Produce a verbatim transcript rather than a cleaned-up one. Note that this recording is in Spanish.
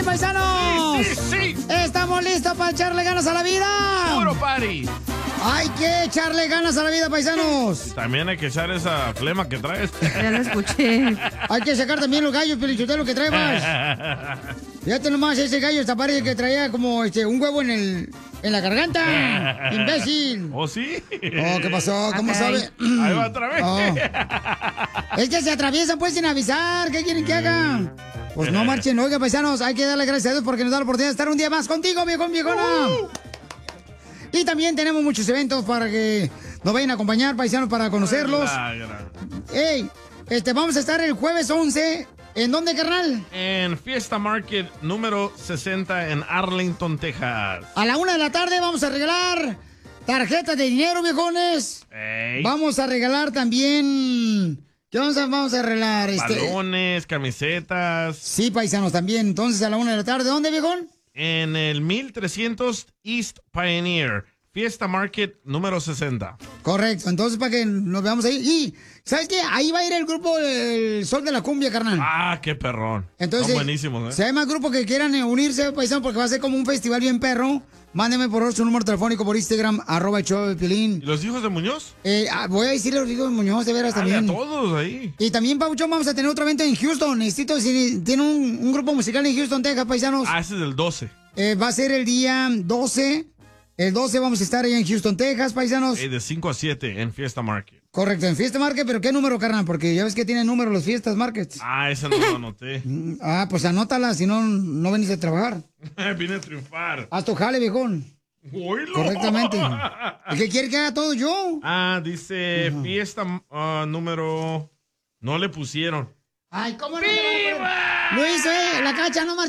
¡Paisanos! Sí, sí, sí. ¿Estamos listos para echarle ganas a la vida? ¡Puro party! Hay que echarle ganas a la vida, paisanos. También hay que echar esa flema que traes. Ya lo escuché. Hay que sacar también los gallos, Pelichotelo, que traebas. Fíjate nomás, ese gallo está parece que traía como este, un huevo en el en la garganta. ¡Imbécil! ¿Oh, sí? Oh, ¿qué pasó? ¿Cómo Ok. sabe? Ahí va otra vez. Oh. Es que se atraviesan pues sin avisar. ¿Qué quieren que haga? Pues no marchen. Oiga, paisanos, hay que darle gracias a Dios porque nos da la oportunidad de estar un día más contigo, viejón, viejona. Y también tenemos muchos eventos para que nos vayan a acompañar, paisanos, para conocerlos. Ey, este, vamos a estar el jueves once. ¿En dónde, carnal? En Fiesta Market número sesenta en Arlington, Texas. A la una de la tarde vamos a regalar tarjetas de dinero, viejones. Ey. Vamos a regalar también... ¿Qué vamos a, vamos a regalar? Este... Balones, camisetas. Sí, paisanos, también. Entonces, a la una de la tarde. ¿Dónde, viejón? En el mil trescientos East Pioneer. Fiesta Market número sesenta. Correcto. Entonces, para que nos veamos ahí. Y, ¿sabes qué? Ahí va a ir el grupo El Sol de la Cumbia, carnal. Ah, qué perrón. Entonces, son buenísimos, ¿eh? Si hay más grupos que quieran eh, unirse, paisano, porque va a ser como un festival bien perro, mándenme por favor su número telefónico por Instagram, arroba el show de Piolín. ¿Y los hijos de Muñoz? Eh, ah, voy a decirle a los hijos de Muñoz, de veras, Dale también. a todos ahí. Y también, Pauchón, vamos a tener otro evento en Houston. Necesito, si tiene un, un grupo musical en Houston, Texas, paisanos. Ah, ese es el doce. Eh, va a ser el día doce. El doce vamos a estar allá en Houston, Texas, paisanos. Eh, de cinco a siete en Fiesta Market. Correcto, en Fiesta Market, pero ¿qué número, carnal? Porque ya ves que tienen número los Fiestas Markets. Ah, ese no lo anoté. Ah, pues anótala, si no, no venís a trabajar. Vine a triunfar. Haz tu jale, viejón. ¡Oílo! Correctamente. ¿Y qué quiere que haga todo yo? Ah, dice uh-huh. Fiesta uh, número... No le pusieron. Ay, ¿cómo no? ¡Viva! Lo hizo, eh, la cacha, no más.